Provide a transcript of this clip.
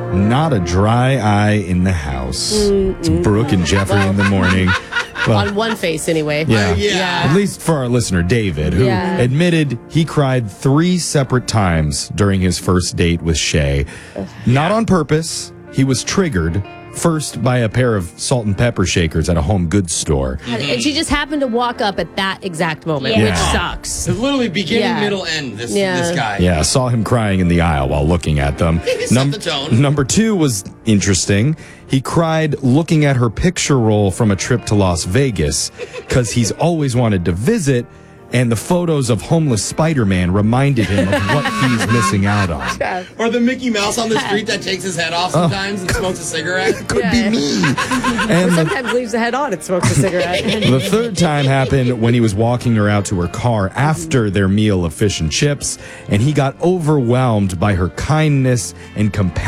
Not a dry eye in the house. It's Brooke and Jeffrey in the morning. Well, on one face, anyway. Yeah. At least for our listener, David, who admitted he cried 3 separate times during his first date with Shay. Not on purpose. He was triggered. First by a pair of salt and pepper shakers at a home goods store. And she just happened to walk up at that exact moment, which sucks. It's literally beginning, middle, end, this guy. Yeah, saw him crying in the aisle while looking at them. Set the tone. Number 2 was interesting. He cried looking at her picture roll from a trip to Las Vegas because he's always wanted to visit, and the photos of homeless Spider-Man reminded him of what he's missing out on. Or the Mickey Mouse on the street that takes his head off sometimes and smokes a cigarette. Could be me. And or sometimes leaves the head on and smokes a cigarette. The third time happened when he was walking her out to her car after their meal of fish and chips, and he got overwhelmed by her kindness and compassion.